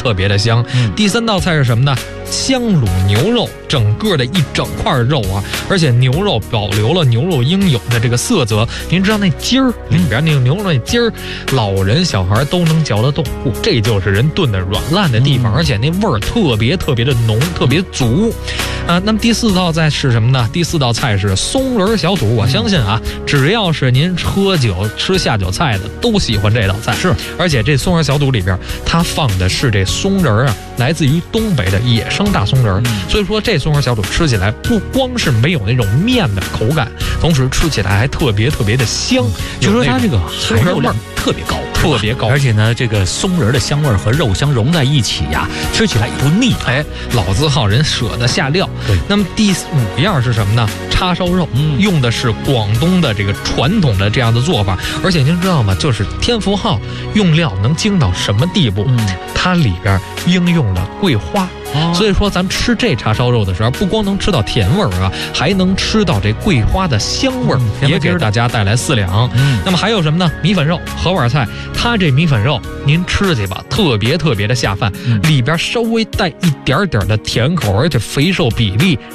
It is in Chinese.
特别的香。第3道菜是什么呢？香卤牛肉，整个的一整块肉啊，而且牛肉保留了牛肉应有的这个色泽。您知道那筋儿里边那个牛肉那筋儿，老人小孩都能嚼得动，这就是人炖的软烂的地方，而且那味儿特别的浓，特别足。那么第4道菜是什么呢？第4道菜是松仁小肚。我相信啊，只要是您喝酒吃下酒菜的，都喜欢这道菜。 是， 而且这松仁小肚里边，它放的是这松仁啊，来自于东北的野生大松仁，所以说这松仁小肚吃起来不光是没有那种面的口感，同时吃起来还特别的香。 就说它这个含肉量特别高， 特别高， 而且呢，这个松仁的香味和肉香融在一起呀，吃起来也不腻。 老字号人舍得下料。 对， 那么第5样是什么呢？叉烧肉，用的是广东的这个传统的这样的做法，而且您知道吗？就是天福号用料能精到什么地步？它里边应用了桂花。所以说咱吃这叉烧肉的时候，不光能吃到甜味儿啊，还能吃到这桂花的香味儿，也给大家带来4两。那么还有什么呢？米粉肉、盒碗菜。它这米粉肉您吃去吧，特别的下饭，里边稍微带一点的甜口，而且肥瘦比例